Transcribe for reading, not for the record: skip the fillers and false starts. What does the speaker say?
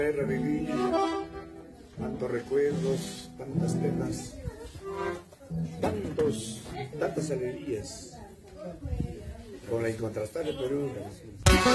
Revivir tantos recuerdos, tantas penas, tantas alegrías con la incontrastable Perú.